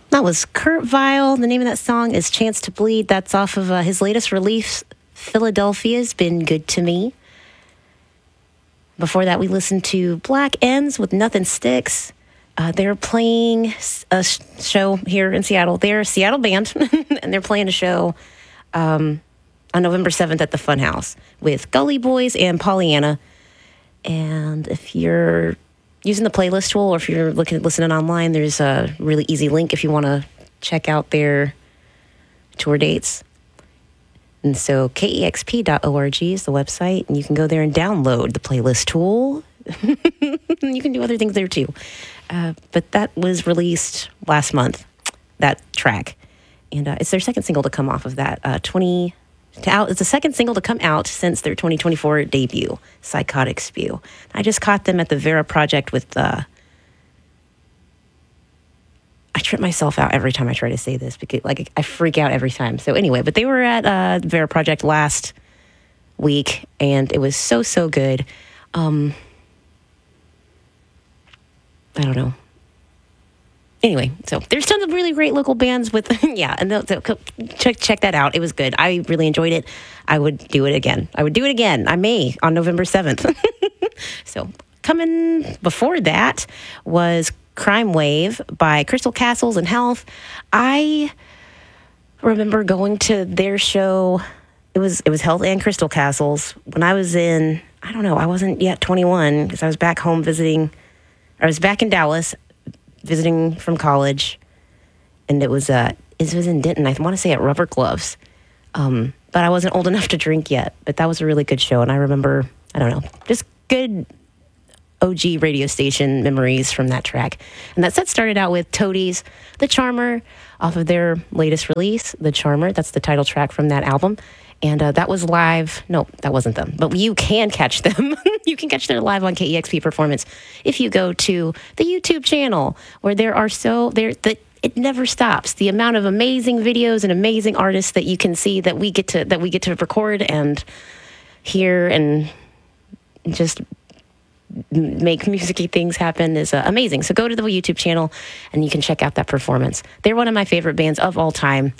That was Kurt Vile. The name of that song is Chance to Bleed. That's off of his latest release, Philadelphia's Been Good to Me. Before that, we listened to Black Ends with Nothing Sticks. They're playing a show here in Seattle. They're a Seattle band, and they're playing a show on November 7th at the Funhouse with Gully Boys and Pollyanna. And if you're using the playlist tool or if you're listening online, there's a really easy link if you want to check out their tour dates. And so kexp.org is the website, and you can go there and download the playlist tool. You can do other things there too. But that was released last month, that track. And it's their second single to come off of that. It's the second single to come out since their 2024 debut, Psychotic Spew. I just caught them at the Vera Project with I trip myself out every time I try to say this because I freak out every time. So anyway, but they were at Vera Project last week, and it was so good. I don't know. Anyway, so there's tons of really great local bands with, and check that out. It was good. I really enjoyed it. I would do it again. I may on November 7th. So coming before that was Crime Wave by Crystal Castles and Health. I remember going to their show. It was Health and Crystal Castles when I was in, I don't know, I wasn't yet 21 because I was back home visiting. I was back in Dallas visiting from college, and it was in Denton. I want to say at Rubber Gloves, but I wasn't old enough to drink yet. But that was a really good show, and I remember, I don't know, just good OG radio station memories from that track. And that set started out with Toadies, The Charmer, off of their latest release, The Charmer. That's the title track from that album. And that was live. No, that wasn't them. But you can catch them. You can catch their live on KEXP Performance if you go to the YouTube channel, where it never stops. The amount of amazing videos and amazing artists that you can see that we get to record and hear and just make music-y things happen is amazing. So go to the YouTube channel and you can check out that performance. They're one of my favorite bands of all time.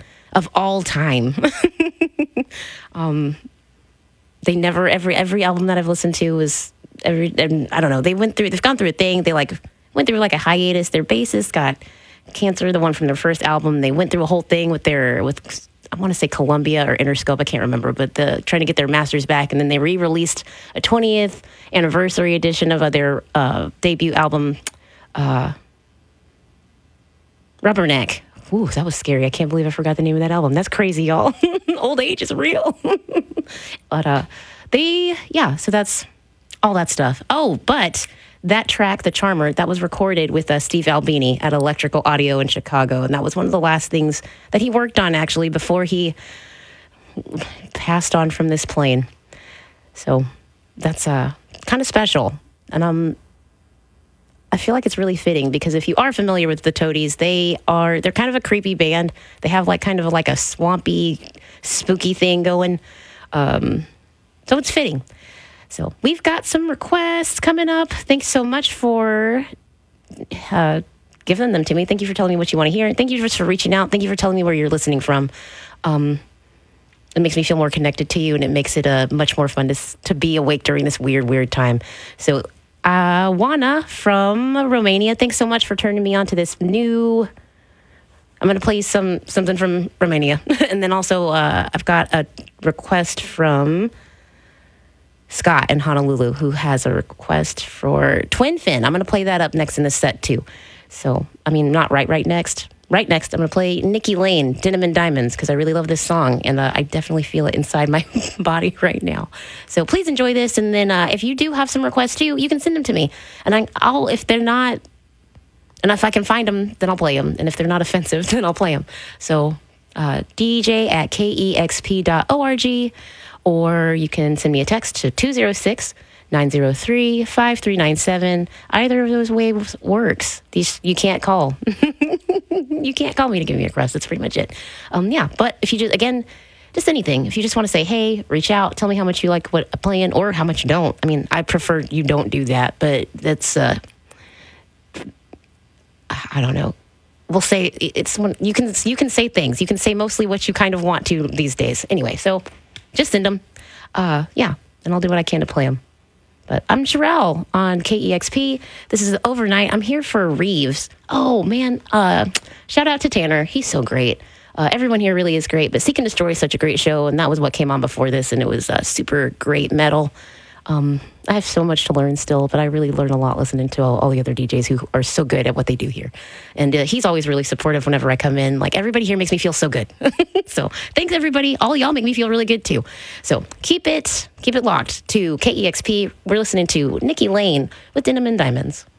They never, every album that I've listened to was and I don't know, they've gone through a thing. They went through a hiatus. Their bassist got cancer, the one from their first album. They went through a whole thing with I want to say Columbia or Interscope, I can't remember, but trying to get their masters back. And then they re-released a 20th anniversary edition of their debut album, Rubberneck. Ooh, that was scary. I can't believe I forgot the name of that album. That's crazy, y'all. Old age is real. But so that's all that stuff. Oh, but that track, The Charmer, that was recorded with Steve Albini at Electrical Audio in Chicago. And that was one of the last things that he worked on, actually, before he passed on from this plane. So that's kind of special. And I feel like it's really fitting because if you are familiar with the Toadies, they're kind of a creepy band. They have kind of a swampy, spooky thing going. So it's fitting. So we've got some requests coming up. Thanks so much for giving them to me. Thank you for telling me what you want to hear. And thank you just for reaching out. Thank you for telling me where you're listening from. It makes me feel more connected to you, and it makes it much more fun to be awake during this weird time. So Juana from Romania, thanks so much for turning me on to this new. I'm going to play something from Romania. And then also I've got a request from Scott in Honolulu, who has a request for Twin Fin. I'm going to play that up next in the set too. So, not right next. Right next, I'm going to play Nikki Lane, Denim and Diamonds, because I really love this song, and I definitely feel it inside my body right now. So please enjoy this, and then if you do have some requests too, you can send them to me. And if they're not, and if I can find them, then I'll play them. And if they're not offensive, then I'll play them. So DJ@kexp.org, or you can send me a text to 206-903-5397. Either of those ways works. You can't call. You can't call me to give me a request. That's pretty much it. But if you just anything. If you just want to say, hey, reach out, tell me how much you like what I'm playing or how much you don't. I prefer you don't do that, but that's, I don't know. we'll say it's when you can say things. You can say mostly what you kind of want to these days. Anyway, so just send them. Yeah, and I'll do what I can to play them. But I'm Sherelle on KEXP. This is Overnight. I'm here for Reeves. Oh, man. Shout out to Tanner. He's so great. Everyone here really is great. But Seek and Destroy is such a great show, and that was what came on before this, and it was super great metal. I have so much to learn still, but I really learn a lot listening to all the other DJs who are so good at what they do here. And he's always really supportive whenever I come in. Like, everybody here makes me feel so good. So thanks, everybody. All y'all make me feel really good, too. So keep it locked to KEXP. We're listening to Nikki Lane with Denim and Diamonds.